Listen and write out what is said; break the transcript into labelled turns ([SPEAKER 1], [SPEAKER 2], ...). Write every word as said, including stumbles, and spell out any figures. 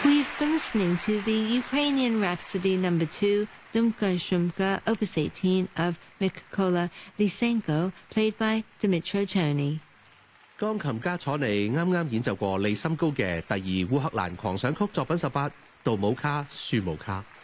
[SPEAKER 1] We've been listening to the Ukrainian Rhapsody Number Two, Dumka Shumka, Opus eighteen of Mykola Lysenko, played by Dmytro Chony.
[SPEAKER 2] 鋼琴家楚尼啱啱演奏過利森高嘅第二烏克蘭狂想曲作品十八杜姆卡舒姆卡。